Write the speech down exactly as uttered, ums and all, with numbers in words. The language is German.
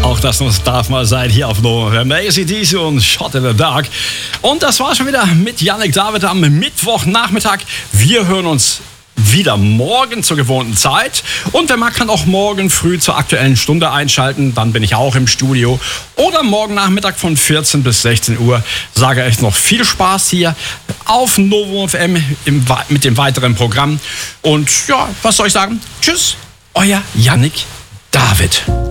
Auch das darf mal sein hier auf Novum F M. A C D C und Shot in the Dark. Und das war schon wieder mit Yannick David am Mittwochnachmittag. Wir hören uns wieder morgen zur gewohnten Zeit. Und wer mag, kann auch morgen früh zur aktuellen Stunde einschalten. Dann bin ich auch im Studio. Oder morgen Nachmittag von vierzehn bis sechzehn Uhr. Sage euch noch viel Spaß hier auf Novum F M im, mit dem weiteren Programm. Und ja, was soll ich sagen? Tschüss, euer Yannick David.